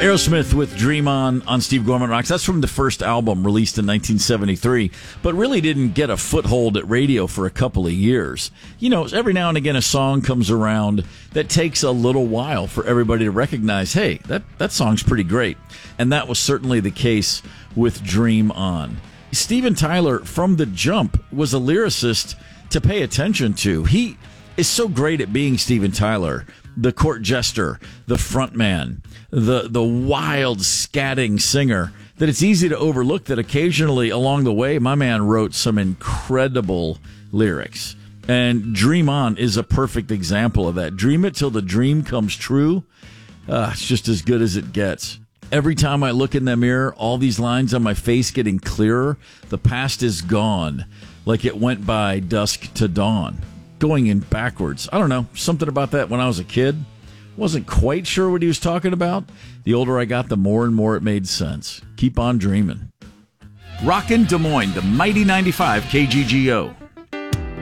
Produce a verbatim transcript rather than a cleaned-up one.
Aerosmith with Dream On on Steve Gorman Rocks. That's from the first album released in nineteen seventy-three, but really didn't get a foothold at radio for a couple of years. You know, every now and again a song comes around that takes a little while for everybody to recognize, hey, that, that song's pretty great. And that was certainly the case with Dream On. Steven Tyler, from the jump, was a lyricist to pay attention to. He is so great at being Steven Tyler, the court jester, the front man, the the wild scatting singer, that it's easy to overlook that occasionally along the way my man wrote some incredible lyrics. And Dream On is a perfect example of that. Dream it till the dream comes true. Uh, it's just as good as it gets. Every time I look in the mirror, all these lines on my face getting clearer. The past is gone, like it went by dusk to dawn. Going in backwards. I don't know, something about that when I was a kid. Wasn't quite sure what he was talking about. The older I got, the more and more it made sense. Keep on dreaming. Rockin' Des Moines, the mighty ninety-five K G G O.